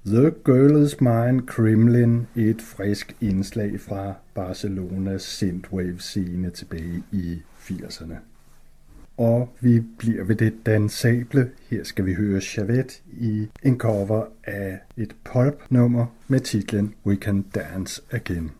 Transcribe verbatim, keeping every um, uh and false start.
The Girl Is Mine, Kremlin, et frisk indslag fra Barcelonas synthwave-scene tilbage i firserne. Og vi bliver ved det dansable. Her skal vi høre Chavette i en cover af et pulp-nummer med titlen We Can Dance Again.